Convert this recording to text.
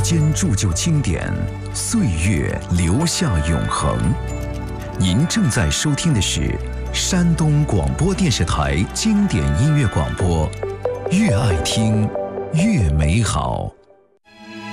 间铸就经典，岁月留下永恒。您正在收听的是山东广播电视台经典音乐广播，越爱听越美好。